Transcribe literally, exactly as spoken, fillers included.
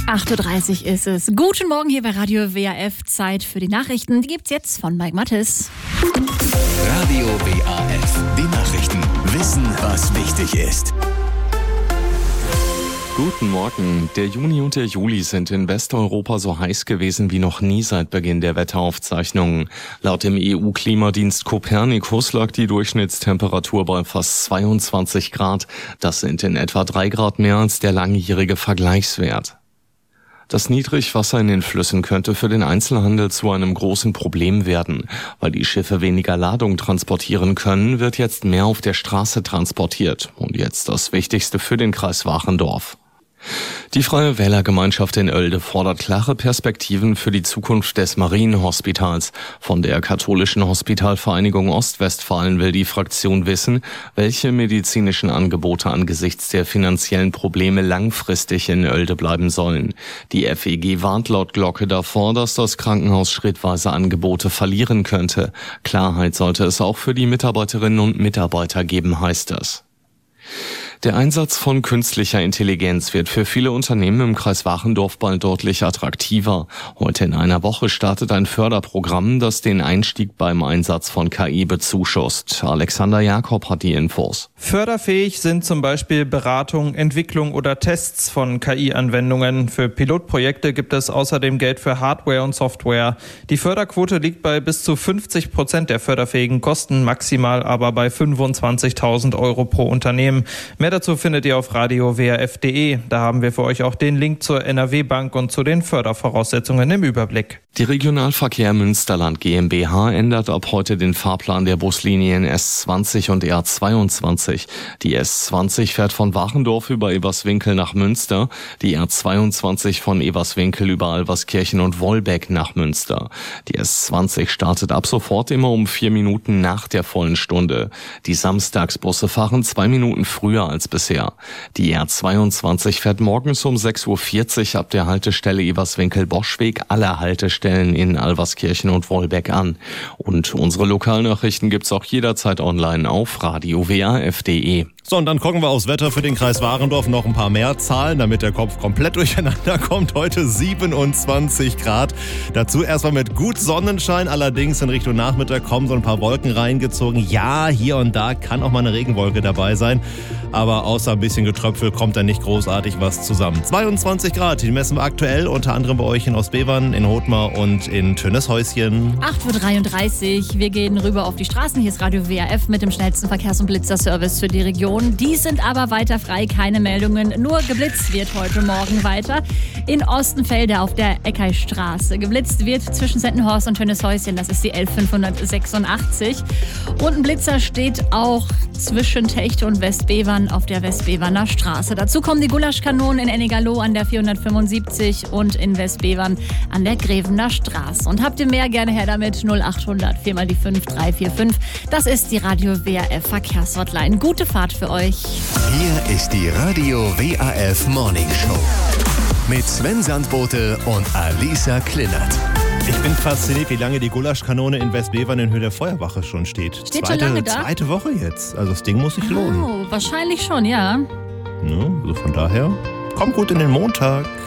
acht Uhr dreißig ist es. Guten Morgen hier bei Radio W A F. Zeit für die Nachrichten. Die gibt's jetzt von Mike Mattes. Radio W A F. Die Nachrichten. Wissen, was wichtig ist. Guten Morgen. Der Juni und der Juli sind in Westeuropa so heiß gewesen wie noch nie seit Beginn der Wetteraufzeichnungen. Laut dem E U-Klimadienst Copernicus lag die Durchschnittstemperatur bei fast zweiundzwanzig Grad. Das sind in etwa drei Grad mehr als der langjährige Vergleichswert. Das Niedrigwasser in den Flüssen könnte für den Einzelhandel zu einem großen Problem werden. Weil die Schiffe weniger Ladung transportieren können, wird jetzt mehr auf der Straße transportiert. Und jetzt das Wichtigste für den Kreis Wachendorf. Die Freie Wählergemeinschaft in Oelde fordert klare Perspektiven für die Zukunft des Marienhospitals. Von der katholischen Hospitalvereinigung Ostwestfalen will die Fraktion wissen, welche medizinischen Angebote angesichts der finanziellen Probleme langfristig in Oelde bleiben sollen. Die F E G warnt laut Glocke davor, dass das Krankenhaus schrittweise Angebote verlieren könnte. Klarheit sollte es auch für die Mitarbeiterinnen und Mitarbeiter geben, heißt es. Der Einsatz von künstlicher Intelligenz wird für viele Unternehmen im Kreis Wachendorf bald deutlich attraktiver. Heute in einer Woche startet ein Förderprogramm, das den Einstieg beim Einsatz von K I bezuschusst. Alexander Jakob hat die Infos. Förderfähig sind zum Beispiel Beratung, Entwicklung oder Tests von K I-Anwendungen. Für Pilotprojekte gibt es außerdem Geld für Hardware und Software. Die Förderquote liegt bei bis zu fünfzig Prozent der förderfähigen Kosten, maximal aber bei fünfundzwanzigtausend Euro pro Unternehmen. Mehr dazu findet ihr auf radio w a f punkt d e. Da haben wir für euch auch den Link zur N R W-Bank und zu den Fördervoraussetzungen im Überblick. Die Regionalverkehr Münsterland GmbH ändert ab heute den Fahrplan der Buslinien S zwanzig und R zweiundzwanzig. Die S zwanzig fährt von Wachendorf über Eberswinkel nach Münster, die R zweiundzwanzig von Eberswinkel über Alverskirchen und Wolbeck nach Münster. Die S zwanzig startet ab sofort immer um vier Minuten nach der vollen Stunde. Die Samstagsbusse fahren zwei Minuten früher als bisher. Die R zweiundzwanzig fährt morgens um sechs Uhr vierzig ab der Haltestelle Eberswinkel-Boschweg alle Haltestellen in Alverskirchen und Wolbeck an. Und unsere Lokalnachrichten gibt's auch jederzeit online auf radio w a f punkt d e. So, und dann gucken wir aufs Wetter für den Kreis Wachendorf. Noch ein paar mehr Zahlen, damit der Kopf komplett durcheinander kommt. Heute siebenundzwanzig Grad. Dazu erstmal mit gut Sonnenschein. Allerdings in Richtung Nachmittag kommen so ein paar Wolken reingezogen. Ja, hier und da kann auch mal eine Regenwolke dabei sein. Aber außer ein bisschen Getröpfel kommt da nicht großartig was zusammen. zweiundzwanzig Grad, die messen wir aktuell. Unter anderem bei euch in Ostbevern, in Hothmar und in Tönneshäuschen. acht Uhr dreiunddreißig. Wir gehen rüber auf die Straßen. Hier ist Radio W A F mit dem schnellsten Verkehrs- und Blitzerservice für die Region. Die sind aber weiter frei, keine Meldungen. Nur geblitzt wird heute Morgen weiter. In Ostenfelde auf der Eckeistraße. Geblitzt wird zwischen Sentenhorst und Tönneshäuschen. Das ist die elf fünfhundertsechsundachtzig. Und ein Blitzer steht auch zwischen Techte und Westbevern auf der Westbeverner Straße. Dazu kommen die Gulaschkanonen in Ennigerloh an der vierhundertfünfundsiebzig und in Westbevern an der Grevener Straße. Und habt ihr mehr, gerne her damit. null achthundert vier mal die fünf drei vier fünf. Das ist die Radio W A F Verkehrshotline. Gute Fahrt für euch. Hier ist die Radio W A F Morning Show. Mit Sven Sandbote und Alisa Klillert. Ich bin fasziniert, wie lange die Gulaschkanone in Westbevern in Höhe der Feuerwache schon steht. Steht zweite, schon lange da? Zweite Woche jetzt. Also das Ding muss sich lohnen. Oh, wahrscheinlich schon, ja. Ne? Also von daher, kommt gut in den Montag.